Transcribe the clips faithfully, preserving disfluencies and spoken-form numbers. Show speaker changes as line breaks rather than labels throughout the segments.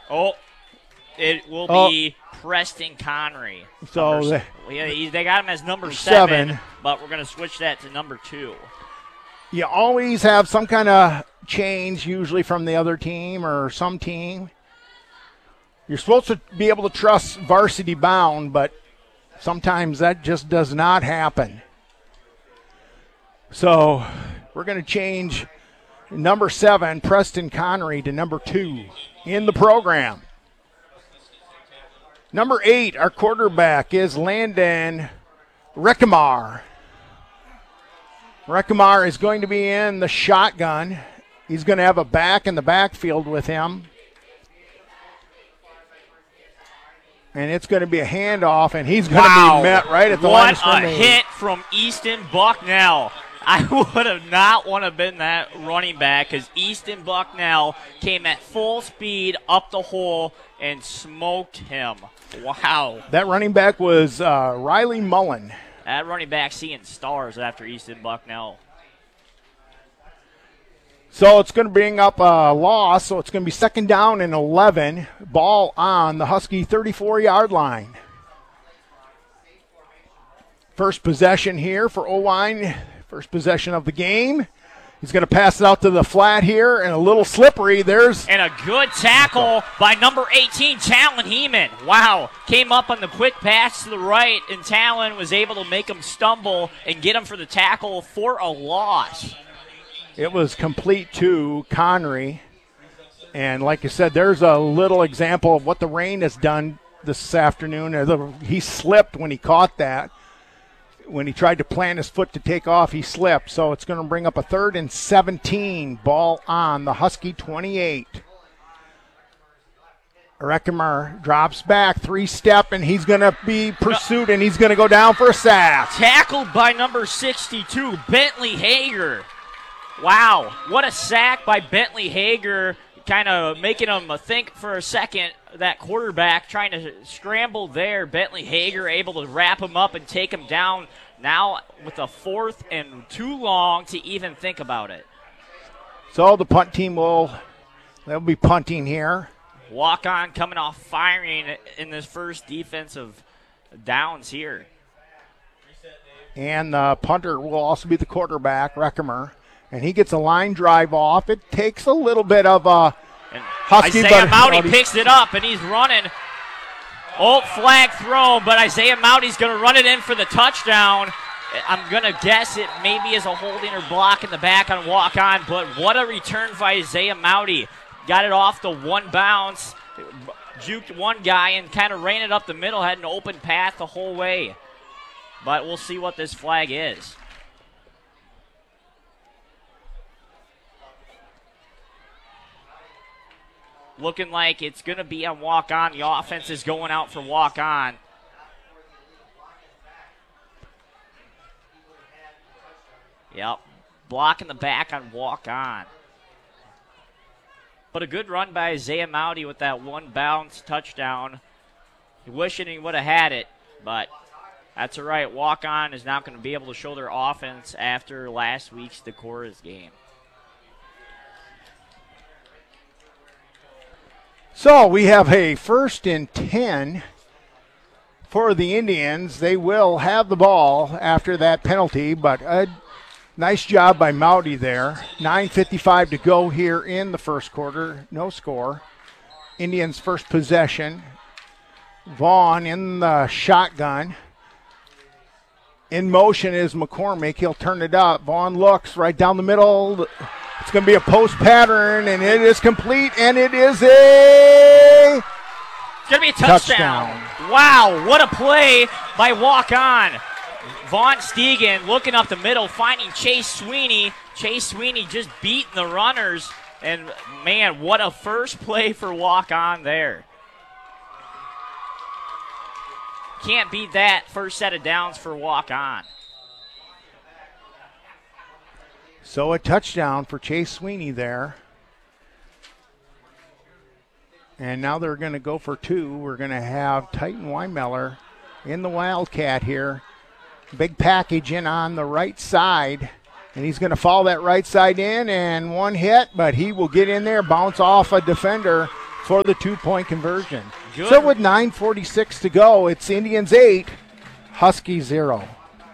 Oh, it will
oh.
be Preston Connery.
So
number,
they,
yeah, he, they got him as number seven,
seven,
but we're going to switch that to number two.
You always have some kind of change, usually from the other team or some team. You're supposed to be able to trust varsity bound, but sometimes that just does not happen. So we're going to change number seven, Preston Connery, to number two in the program. Number eight, our quarterback, is Landon Reckamar. Reckamar is going to be in the shotgun. He's going to have a back in the backfield with him. And it's going to be a handoff, and he's going
wow.
to be met right at the line of scrimmage.
What a hit from Easton Bucknell. I would have not want to have been that running back because Easton Bucknell came at full speed up the hole and smoked him. Wow.
That running back was uh, Riley Mullen.
That running back seeing stars after Easton Bucknell.
So it's going to bring up a loss, so it's going to be second down and eleven. Ball on the Husky thirty-four-yard line. First possession here for Owine. First possession of the game. He's going to pass it out to the flat here, and a little slippery. There's
And a good tackle by number eighteen, Talon Heeman. Wow. Came up on the quick pass to the right, and Talon was able to make him stumble and get him for the tackle for a loss.
It was complete to Connery. And like I said, there's a little example of what the rain has done this afternoon. He slipped when he caught that. When he tried to plant his foot to take off, he slipped. So it's going to bring up a third and seventeen. Ball on the Husky twenty-eight. Reckamar drops back, three-step, and he's going to be pursued, and he's going to go down for a sack.
Tackled by number sixty-two, Bentley Hager. Wow, what a sack by Bentley Hager, kind of making him think for a second. That quarterback trying to scramble there. Bentley Hager able to wrap him up and take him down now with a fourth and too long to even think about it.
So the punt team will they'll be punting here.
Walk on coming off firing in this first defensive downs here.
And the punter will also be the quarterback, Reckamar. And he gets a line drive off. It takes a little bit of a
and
Husky.
Isaiah Mouty
oh,
picks it up, and he's running. Oh, flag thrown, but Isaiah Mouty's going to run it in for the touchdown. I'm going to guess it maybe is a holding or block in the back on walk-on, but what a return by Isaiah Mouty. Got it off the one bounce, juked one guy, and kind of ran it up the middle, had an open path the whole way. But we'll see what this flag is. Looking like it's going to be on walk-on. The offense is going out for walk-on. Yep. Block in the back on walk-on. But a good run by Isaiah Mouty with that one bounce touchdown. Wishing he would have had it, but that's all right. Walk-on is not going to be able to show their offense after last week's Decorah's game.
So we have a first and ten for the Indians. They will have the ball after that penalty, but a nice job by Mouty there. nine fifty-five to go here in the first quarter. No score. Indians first possession. Vaughn in the shotgun. In motion is McCormick. He'll turn it up. Vaughn looks right down the middle. It's going to be a post pattern, and it is complete, and it is a
It's going to be a touchdown. touchdown. Wow, what a play by walk-on. Vaughn Stegan looking up the middle, finding Chase Sweeney. Chase Sweeney just beating the runners, and, man, what a first play for walk-on there. Can't beat that first set of downs for walk-on.
So a touchdown for Chase Sweeney there. And now they're going to go for two. We're going to have Titan Weimeller in the Wildcat here. Big package in on the right side. And he's going to follow that right side in, and one hit, but he will get in there, bounce off a defender for the two-point conversion.
Good.
So with nine forty-six to go, it's Indians eight, Huskies zero.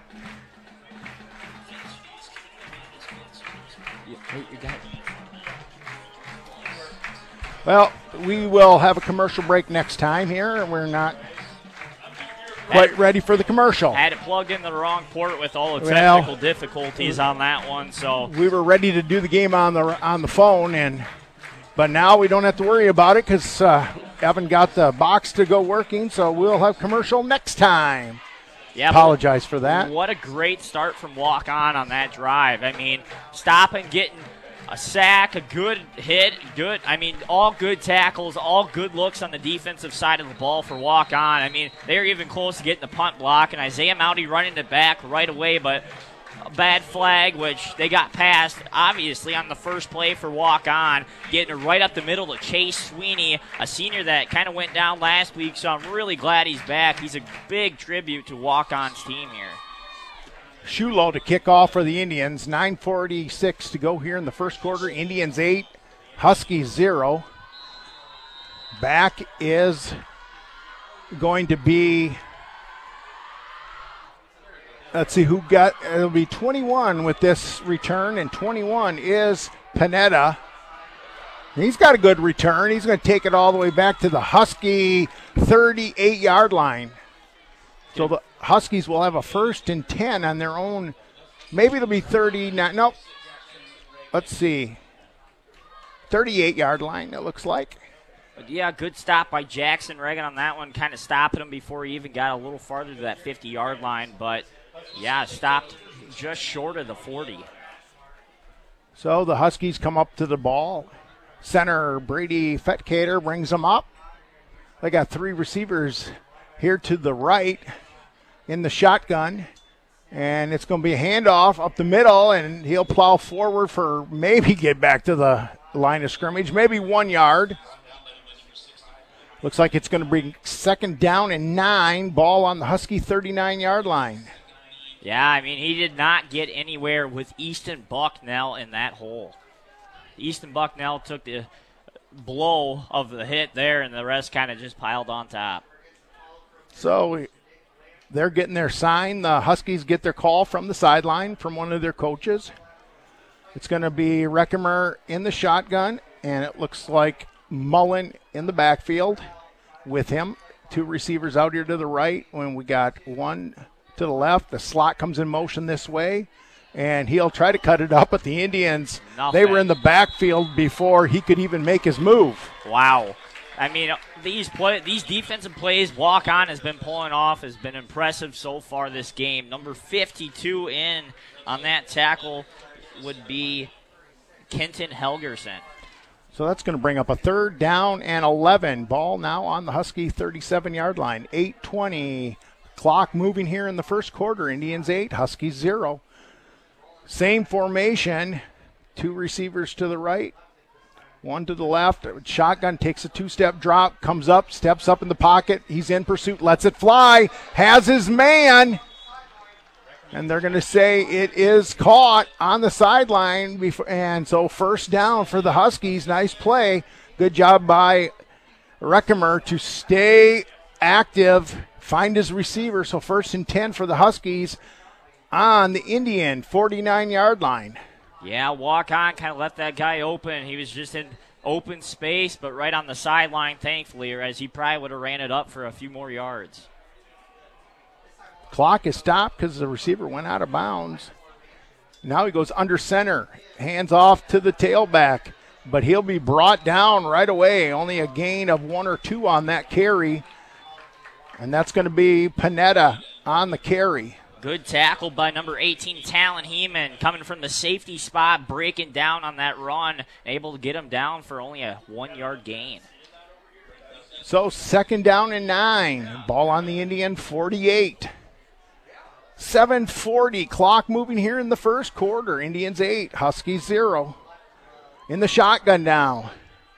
Well, we will have a commercial break next time here, and we're not quite ready for the commercial.
Had it plugged in the wrong port with all the
Well,
technical difficulties on that one, so
we were ready to do the game on the on the phone, and but now we don't have to worry about it because uh, haven't got the box to go working, so we'll have commercial next time.
yeah,
Apologize for that.
What a great start from Walk On on that drive. I mean, stopping, getting a sack, a good hit, good. I mean, all good tackles, all good looks on the defensive side of the ball for Walk On. I mean, they were even close to getting the punt block, and Isaiah Mouty running it back right away, but a bad flag, which they got past, obviously, on the first play for Walk On, getting it right up the middle to Chase Sweeney, a senior that kind of went down last week, so I'm really glad he's back. He's a big tribute to Walk On's team here.
Shulo to kick off for the Indians. nine forty-six to go here in the first quarter. Indians eight, Huskies zero. Back is going to be, let's see who got, it'll be twenty-one with this return, and twenty-one is Panetta. He's got a good return. He's going to take it all the way back to the Husky thirty-eight-yard line. So the Huskies will have a first and ten on their own. Maybe it'll be thirty-nine. Nope. Let's see. thirty-eight-yard line, it looks like.
But yeah, good stop by Jackson Reagan on that one, kind of stopping him before he even got a little farther to that fifty-yard line. But, yeah, stopped just short of the forty.
So the Huskies come up to the ball. Center Brady Fetkater brings them up. They got three receivers here to the right in the shotgun, and it's going to be a handoff up the middle, and he'll plow forward for maybe get back to the line of scrimmage, maybe one yard. Looks like it's going to bring second down and nine, ball on the Husky thirty-nine-yard line.
Yeah, I mean, he did not get anywhere with Easton Bucknell in that hole. Easton Bucknell took the blow of the hit there, and the rest kind of just piled on top.
So they're getting their sign. The Huskies get their call from the sideline from one of their coaches. It's going to be Reckemer in the shotgun, and it looks like Mullen in the backfield with him. Two receivers out here to the right when we got one to the left. The slot comes in motion this way, and he'll try to cut it up, but the Indians,
Nothing.
They were in the backfield before he could even make his move.
Wow. I mean, these play, these defensive plays Walk On has been pulling off, has been impressive so far this game. Number fifty-two in on that tackle would be Kenton Helgerson.
So that's going to bring up a third down and eleven. Ball now on the Husky thirty-seven-yard line. eight twenty. Clock moving here in the first quarter. Indians eight, Huskies zero. Same formation. Two receivers to the right. One to the left. Shotgun takes a two-step drop, comes up, steps up in the pocket. He's in pursuit, lets it fly, has his man. And they're going to say it is caught on the sideline. Before, and so first down for the Huskies. Nice play. Good job by Reckemer to stay active, find his receiver. So first and ten for the Huskies on the Indian forty-nine-yard line.
Yeah, Walk On kind of left that guy open. He was just in open space, but right on the sideline, thankfully, or as he probably would have ran it up for a few more yards.
Clock is stopped because the receiver went out of bounds. Now he goes under center, hands off to the tailback, but he'll be brought down right away. Only a gain of one or two on that carry, and that's going to be Panetta on the carry.
Good tackle by number eighteen, Talon Heeman, coming from the safety spot, breaking down on that run, able to get him down for only a one-yard gain.
So second down and nine. Ball on the Indian forty-eight. seven forty, clock moving here in the first quarter. Indians eight, Huskies zero. In the shotgun now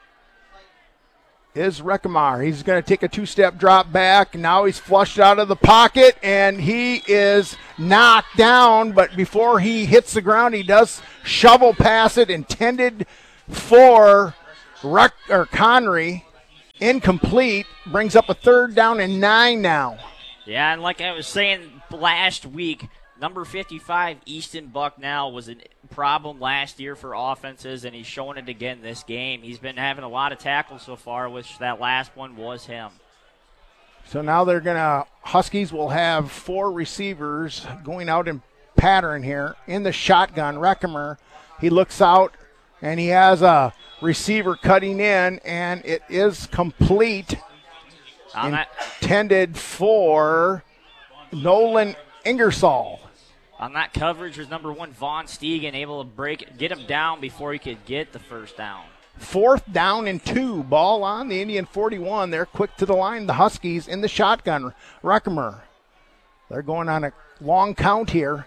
is Reckemer. He's going to take a two-step drop back. Now he's flushed out of the pocket, and he is knocked down. But before he hits the ground, he does shovel pass it, intended for Reck, or Connery. incomplete, brings up a third down and nine now.
Yeah, and like I was saying last week, number fifty-five, Easton Bucknell, was a problem last year for offenses, and he's showing it again this game. He's been having a lot of tackles so far, which that last one was him.
So now they're going to, Huskies will have four receivers going out in pattern here in the shotgun. Reckemer, he looks out, and he has a receiver cutting in, and it is complete.
On that,
intended for Nolan Ingersoll.
on that coverage was number one, Vaughn Stegan, able to break, get him down before he could get the first down.
Fourth down and two. Ball on the Indian forty-one. They're quick to the line. The Huskies in the shotgun. Reckemer. They're going on a long count here.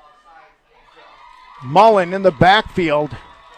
Mullen in the backfield.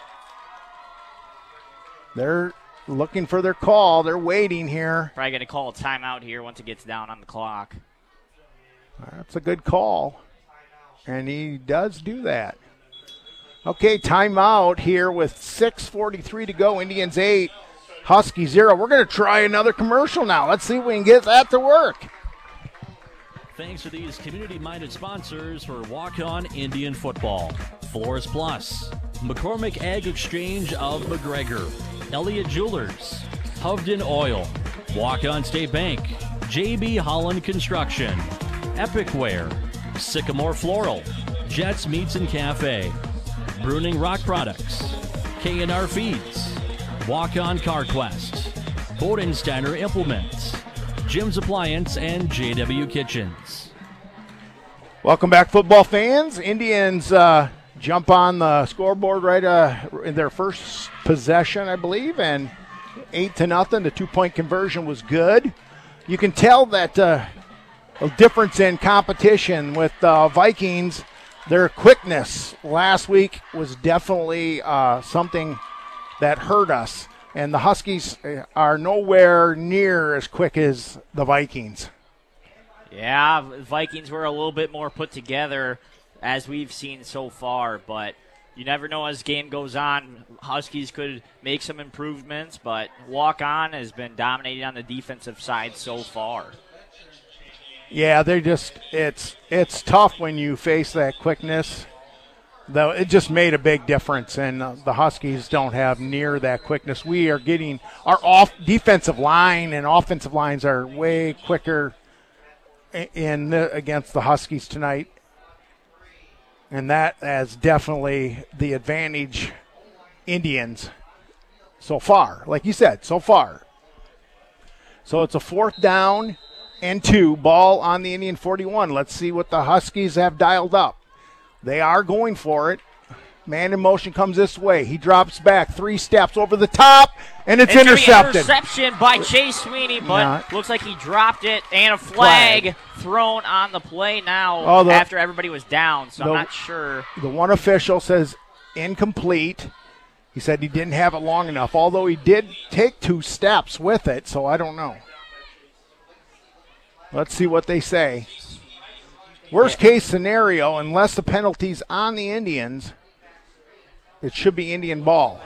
They're looking for their call. They're waiting here.
Probably going to call a timeout here once it gets down on the clock.
That's a good call. And he does do that. Okay, timeout here with six forty-three to go. Indians eight, Husky zero. We're going to try another commercial now. Let's see if we can get that to work.
Thanks to these community-minded sponsors for Walk-On Indian Football. Floors Plus, McCormick Ag Exchange of McGregor, Elliott Jewelers, Hovden Oil, Walk-On State Bank, J B Holland Construction, Epic Wear, Sycamore Floral, Jets Meats and Cafe, Bruning Rock Products, K and R Feeds, Walk-On CarQuest, Bodensteiner Implements, Jim's Appliance, and J W Kitchens.
Welcome back, football fans. Indians uh, jump on the scoreboard right uh, in their first possession, I believe, and eight to nothing. The two-point conversion was good. You can tell that uh, a difference in competition with uh, Vikings. Their quickness last week was definitely uh, something that hurt us. And the Huskies are nowhere near as quick as the Vikings.
Yeah, Vikings were a little bit more put together as we've seen so far, but you never know as game goes on. Huskies could make some improvements, but Walk On has been dominating on the defensive side so far.
Yeah, they're just it's it's tough when you face that quickness. Though it just made a big difference, and uh, the Huskies don't have near that quickness. We are getting our off defensive line and offensive lines are way quicker in the, against the Huskies tonight, and that has definitely the advantage Indians so far. Like you said, so far. So it's a fourth down and two. Ball on the Indian forty-one. Let's see what the Huskies have dialed up. They are going for it. Man in motion comes this way. He drops back three steps over the top, and it's,
it's
intercepted.
Interception by Chase Sweeney, but
yeah.
Looks like he dropped it, and a flag, flag. thrown on the play now oh, the, after everybody was down, so the, I'm not sure.
The one official says incomplete. He said he didn't have it long enough, although he did take two steps with it, so I don't know. Let's see what they say. Worst case scenario, unless the penalty's on the Indians, it should be Indian ball.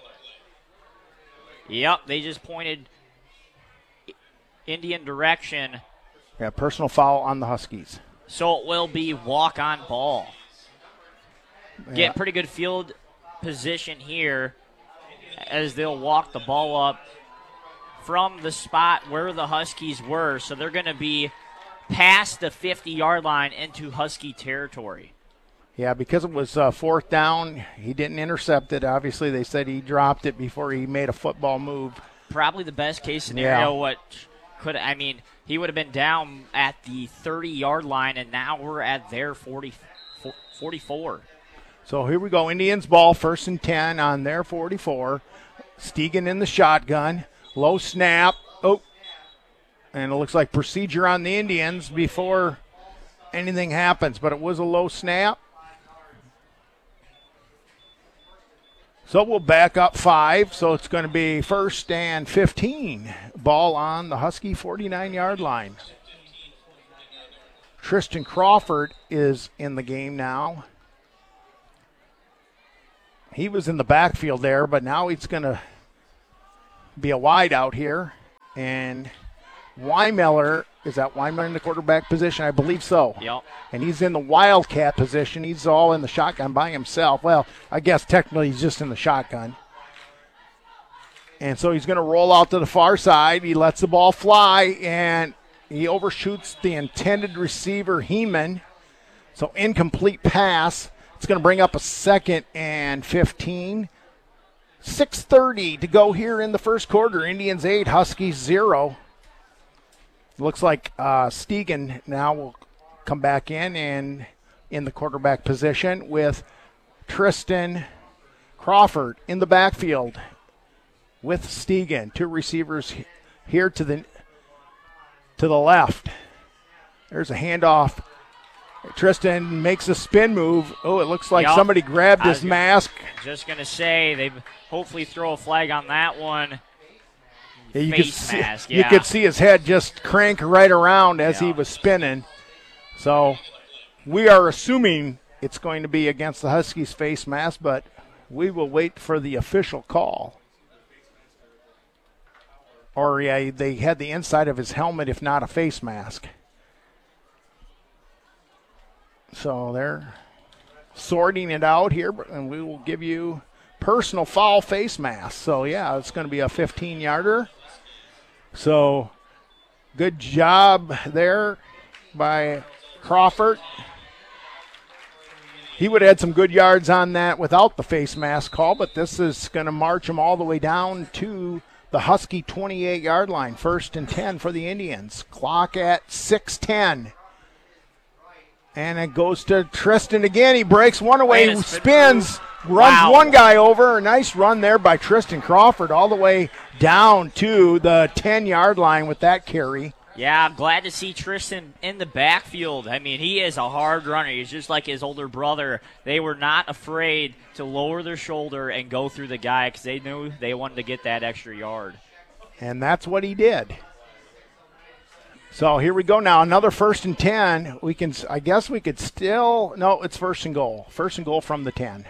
Yep, they just pointed Indian direction.
Yeah, personal foul on the Huskies.
So it will be walk-on ball.
Yeah.
Get pretty good field position here as they'll walk the ball up from the spot where the Huskies were. So they're going to be past the fifty-yard line into Husky territory.
Yeah, because it was uh, fourth down, he didn't intercept it. Obviously, they said he dropped it before he made a football move.
Probably the best case scenario.
Yeah.
What could I mean? He would have been down at the thirty-yard line, and now we're at their forty, forty-four.
So here we go. Indians ball, first and ten on their forty-four. Stegan in the shotgun. Low snap. Oh. And it looks like procedure on the Indians before anything happens, but it was a low snap. So we'll back up five, so it's going to be first and fifteen. Ball on the Husky forty-nine-yard line. Tristan Crawford is in the game now. He was in the backfield there, but now he's going to be a wide out here. And Weimeller, is that Weimeller in the quarterback position? I believe so.
Yep.
And he's in the wildcat position. He's all in the shotgun by himself. Well, I guess technically he's just in the shotgun. And so he's going to roll out to the far side. He lets the ball fly, and he overshoots the intended receiver, Heeman. So incomplete pass. It's going to bring up a second and fifteen. six thirty to go here in the first quarter. Indians eight, Huskies zero. Looks like uh, Stegan now will come back in and in the quarterback position with Tristan Crawford in the backfield with Stegan. Two receivers here to the to the left. There's a handoff. Tristan makes a spin move. Oh, it looks like
yep.
somebody grabbed his
gonna,
mask.
Just going to say they hopefully throw a flag on that one.
Yeah, you,
Face
could see,
mask,
you
yeah.
could see his head just crank right around as
yeah.
he was spinning. So we are assuming it's going to be against the Huskies face mask, but we will wait for the official call. Or yeah, they had the inside of his helmet, if not a face mask. So they're sorting it out here, and we will give you personal foul face mask. So, yeah, it's going to be a fifteen-yarder. So, good job there by Crawford. He would have had some good yards on that without the face mask call, but this is going to march him all the way down to the Husky twenty-eight-yard line. First and ten for the Indians. Clock at six ten. And it goes to Tristan again. He breaks one away, who spins, runs
wow.
one guy over. A nice run there by Tristan Crawford all the way down to the ten-yard line with that carry.
Yeah, I'm glad to see Tristan in the backfield. I mean, he is a hard runner. He's just like his older brother. They were not afraid to lower their shoulder and go through the guy because they knew they wanted to get that extra yard.
And that's what he did. So here we go now. Another first and ten. We can, I guess we could still, no, it's first and goal. First and goal from the ten.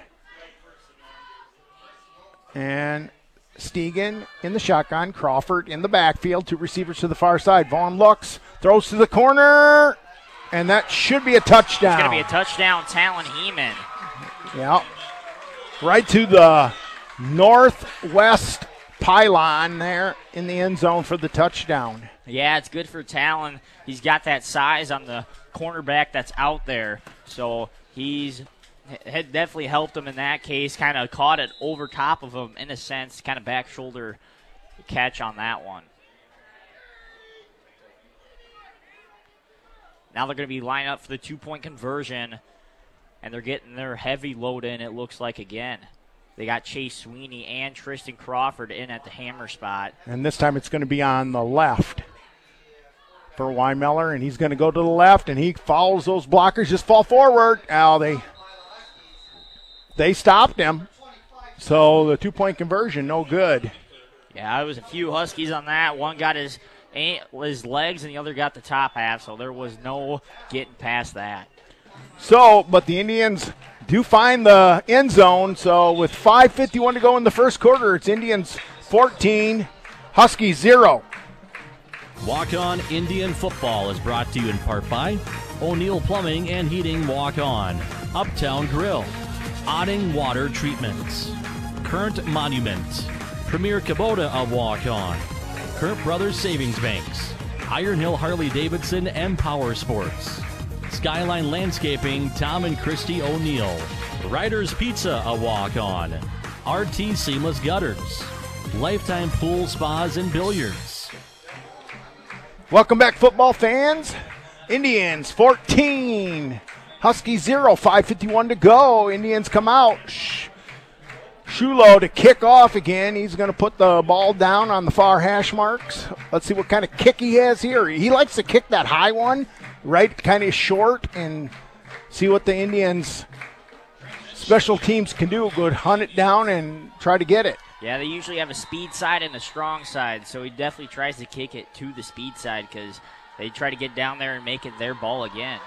And Stegan in the shotgun. Crawford in the backfield. Two receivers to the far side. Vaughn looks, throws to the corner, and that should be a touchdown.
It's going to be a touchdown, Talon Heeman.
Yeah. Right to the northwest pylon there in the end zone for the touchdown.
Yeah, it's good for Talon. He's got that size on the cornerback that's out there. So he's had definitely helped him in that case. Kind of caught it over top of him in a sense. Kind of back shoulder catch on that one. Now they're going to be lining up for the two-point conversion. And they're getting their heavy load in, it looks like, again. They got Chase Sweeney and Tristan Crawford in at the hammer spot.
And this time it's going to be on the left for Weimeller, and he's going to go to the left, and he follows those blockers, just fall forward. Now they they stopped him, so the two-point conversion, no good.
Yeah, there was a few Huskies on that. One got his, his legs, and the other got the top half, so there was no getting past that.
So, but the Indians do find the end zone, so with five fifty-one to go in the first quarter, it's Indians fourteen, Huskies zero.
Walk On Indian Football is brought to you in part by O'Neill Plumbing and Heating Walk On, Uptown Grill, Otting Water Treatments, Current Monument, Premier Kubota of Walk On, Current Brothers Savings Banks, Iron Hill Harley Davidson and Power Sports, Skyline Landscaping, Tom and Christy O'Neill, Ryder's Pizza a Walk On, R T Seamless Gutters, Lifetime Pool Spas and Billiards.
Welcome back, football fans. Indians fourteen, Huskies zero, five fifty-one to go. Indians come out. Sh- Shulo to kick off again. He's going to put the ball down on the far hash marks. Let's see what kind of kick he has here. He likes to kick that high one, right, kind of short, and see what the Indians special teams can do. Go hunt it down and try to get it.
Yeah, they usually have a speed side and a strong side, so he definitely tries to kick it to the speed side because they try to get down there and make it their ball again.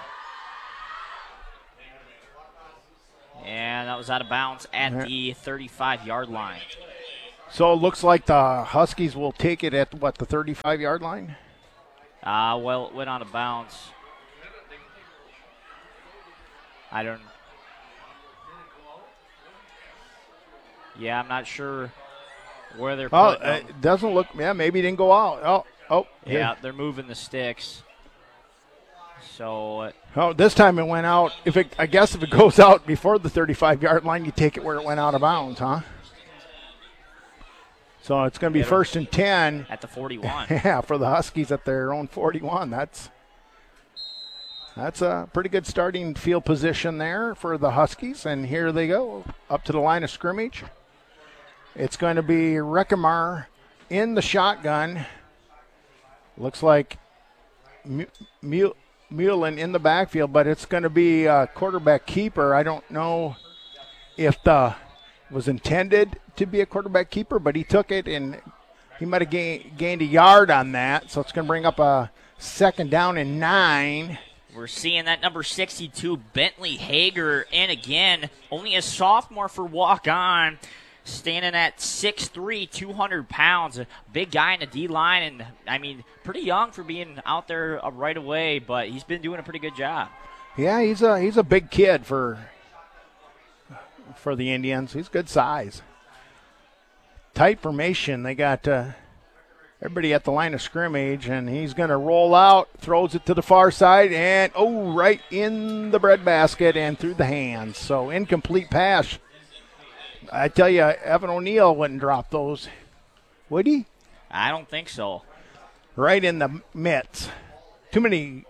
And that was out of bounds at the thirty-five-yard line.
So it looks like the Huskies will take it at, what, the thirty-five-yard line?
Uh, well, it went on a bounce. I don't. Yeah, I'm not sure where they're
Oh,
putting
uh,
them.
it doesn't look, yeah, maybe it didn't go out. Oh, oh. here.
Yeah, they're moving the sticks. So, uh,
Oh, this time it went out. If it, I guess if it goes out before the thirty-five-yard line, you take it where it went out of bounds, huh? So it's going to be
It'll-
first and ten.
at the forty-one.
Yeah, for the Huskies at their own forty-one. That's that's a pretty good starting field position there for the Huskies. And here they go up to the line of scrimmage. It's going to be Reckamar in the shotgun. Looks like M- M- Mullen in the backfield, but it's going to be a quarterback keeper. I don't know if the was intended to be a quarterback keeper, but he took it and he might have gain, gained a yard on that. So it's going to bring up a second down and nine.
We're seeing that number sixty-two, Bentley Hager, in again. Only a sophomore for walk-on. Standing at six three, two hundred pounds. A big guy in the D-line. And, I mean, pretty young for being out there uh, right away, but he's been doing a pretty good job.
Yeah, he's a he's a big kid for for the Indians. He's good size. Tight formation. They got uh, everybody at the line of scrimmage, and he's going to roll out, throws it to the far side, and, oh, right in the breadbasket and through the hands. So incomplete pass. I tell you, Evan O'Neill wouldn't drop those, would he?
I don't think so.
Right in the mitts. Too many,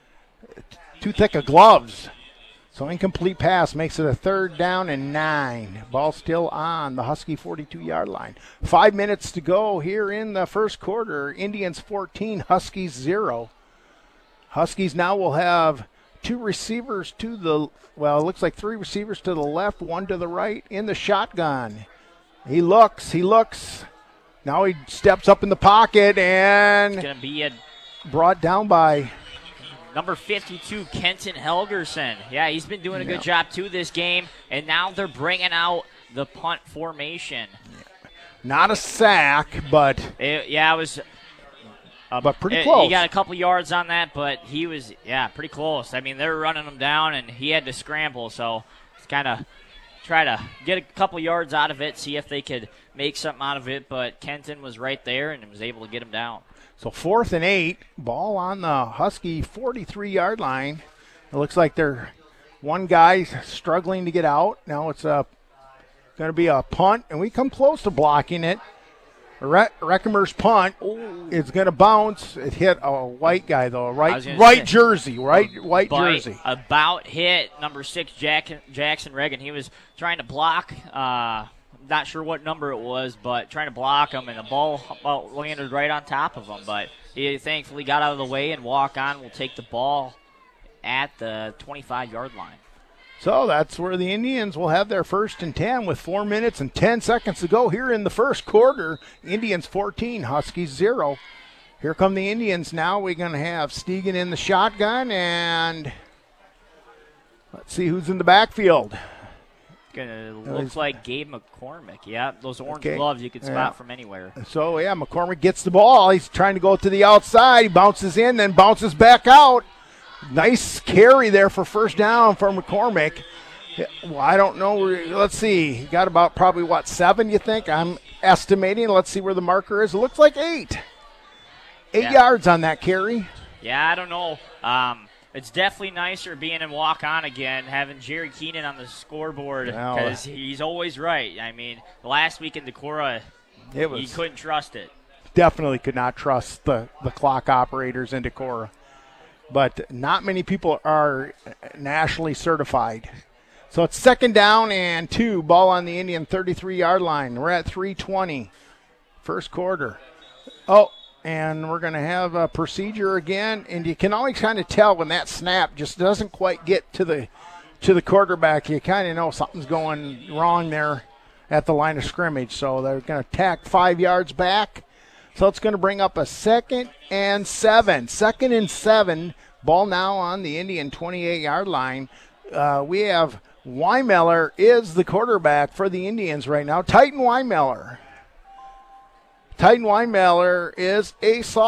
too thick of gloves. So incomplete pass makes it a third down and nine. Ball still on the Husky forty-two-yard line. Five minutes to go here in the first quarter. Indians fourteen, Huskies zero. Huskies now will have two receivers to the, well, it looks like three receivers to the left, one to the right in the shotgun. He looks, he looks. Now he steps up in the pocket and
It's going to be a
brought down by
number fifty-two, Kenton Helgerson. Yeah, he's been doing a
Yeah.
good job, too, this game. And now they're bringing out the punt formation.
not a sack, but
It, yeah, it was... Uh,
But pretty
it-
close.
He got a couple yards on that, but he was, yeah, pretty close. I mean, they were running him down, and he had to scramble, so it's kind of try to get a couple yards out of it, see if they could make something out of it, but Kenton was right there and was able to get him down.
so fourth and eight, ball on the Husky forty-three-yard line. It looks like they're one guy struggling to get out. Now it's a going to be a punt, and we come close to blocking it. Re- Reckamer's punt is going to bounce. It hit a white guy, though, a
I
right,
was gonna
right
say-
jersey, right, white
But
jersey.
about hit number six, Jack, Jackson Reagan. He was trying to block, uh, not sure what number it was, but trying to block him, and the ball about landed right on top of him. But he thankfully got out of the way, and walk on will take the ball at the twenty-five-yard line.
So that's where the Indians will have their first and ten with four minutes and ten seconds to go here in the first quarter. Indians fourteen, Huskies zero. Here come the Indians now. We're going to have Stegan in the shotgun, and let's see who's in the backfield.
Gonna
he's-
looks like Gabe McCormick. Yeah, those orange
Okay.
gloves you can spot
Yeah.
from anywhere.
So, yeah, McCormick gets the ball. He's trying to go to the outside. He bounces in, then bounces back out. Nice carry there for first down for McCormick. Yeah, well, I don't know. Let's see. He got about probably, what, seven, you think? I'm estimating. Let's see where the marker is. It looks like eight. Eight
Yeah.
yards on that carry.
Yeah, I don't know. Um, it's definitely nicer being in walk on again, having Jerry Keenan on the scoreboard
Well,
because he's always right. I mean, last week in Decorah,
It
he
was
couldn't trust it.
definitely could not trust the, the clock operators in Decorah. But not many people are nationally certified. So it's second down and two. Ball on the Indian thirty-three-yard line. We're at three twenty. First quarter. Oh, and we're going to have a procedure again. And you can always kind of tell when that snap just doesn't quite get to the to the quarterback. You kind of know something's going wrong there at the line of scrimmage. So they're going to tack five yards back. So it's going to bring up a second and seven. Second and seven. Ball now on the Indian twenty-eight-yard line. Uh, we have Weimeller is the quarterback for the Indians right now. Titan Weimeller. Titan Weinmailer is a soft